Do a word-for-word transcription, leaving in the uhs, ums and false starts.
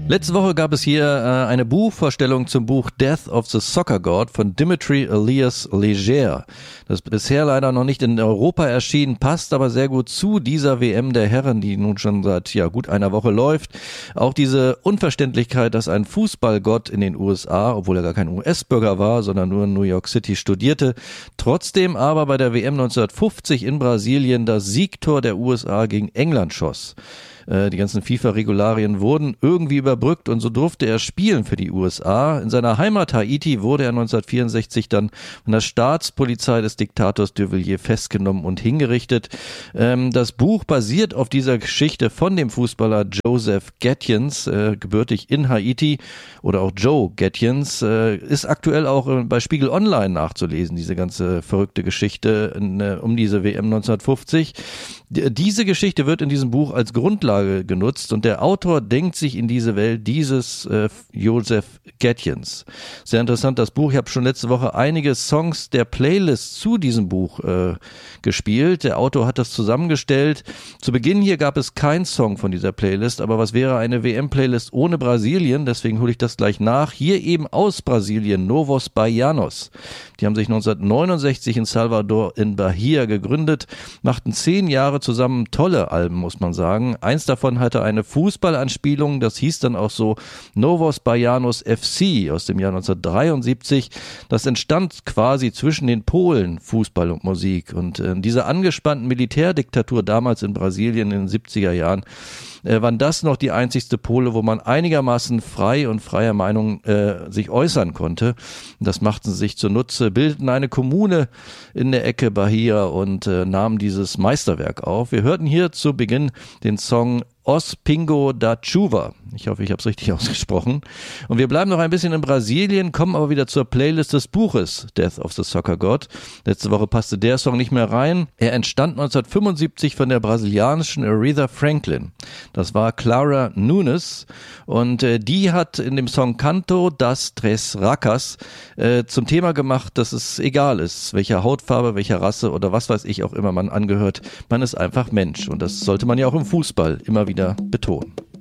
Letzte Woche gab es hier äh, eine Buchvorstellung zum Buch Death of the Soccer God von Dimitri Elias Leger. Das ist bisher leider noch nicht in Europa erschienen, passt aber sehr gut zu dieser W M der Herren, die nun schon seit ja gut einer Woche läuft. Auch diese Unverständlichkeit, dass ein Fußballgott in den U S A, obwohl er gar kein U S-Bürger war, sondern nur in New York City studierte, trotzdem aber bei der W M neunzehnhundertfünfzig in Brasilien das Siegtor der U S A gegen England schoss. Die ganzen FIFA-Regularien wurden irgendwie überbrückt und so durfte er spielen für die U S A. In seiner Heimat Haiti wurde er neunzehnhundertvierundsechzig dann von der Staatspolizei des Diktators de Villiers festgenommen und hingerichtet. Das Buch basiert auf dieser Geschichte von dem Fußballer Joseph Gaetjens, gebürtig in Haiti, oder auch Joe Gaetjens, ist aktuell auch bei Spiegel Online nachzulesen, diese ganze verrückte Geschichte um diese W M neunzehnhundertfünfzig. Diese Geschichte wird in diesem Buch als Grundlage genutzt und der Autor denkt sich in diese Welt dieses äh, Joseph Gaetjens. Sehr interessant, das Buch. Ich habe schon letzte Woche einige Songs der Playlist zu diesem Buch äh, gespielt. Der Autor hat das zusammengestellt. Zu Beginn hier gab es keinen Song von dieser Playlist, aber was wäre eine W M-Playlist ohne Brasilien? Deswegen hole ich das gleich nach. Hier eben aus Brasilien, Novos Baianos. Die haben sich neunzehnhundertneunundsechzig in Salvador in Bahia gegründet, machten zehn Jahre zusammen tolle Alben, muss man sagen. Eins davon hatte eine Fußballanspielung, das hieß dann auch so Novos Baianos F C aus dem Jahr neunzehnhundertdreiundsiebzig. Das entstand quasi zwischen den Polen, Fußball und Musik. Und in dieser angespannten Militärdiktatur damals in Brasilien in den siebziger Jahren äh, waren das noch die einzigste Pole, wo man einigermaßen frei und freier Meinung äh, sich äußern konnte. Das machten sie sich zunutze, bildeten eine Kommune in der Ecke Bahia und äh, nahmen dieses Meisterwerk auf. Wir hörten hier zu Beginn den Song Os Pingo da Chuva. Ich hoffe, ich habe es richtig ausgesprochen. Und wir bleiben noch ein bisschen in Brasilien, kommen aber wieder zur Playlist des Buches Death of the Soccer God. Letzte Woche passte der Song nicht mehr rein. Er entstand neunzehnhundertfünfundsiebzig von der brasilianischen Aretha Franklin. Das war Clara Nunes und äh, die hat in dem Song Canto das Tres Racas äh, zum Thema gemacht, dass es egal ist, welcher Hautfarbe, welcher Rasse oder was weiß ich auch immer man angehört. Man ist einfach Mensch und das sollte man ja auch im Fußball immer wieder betonen.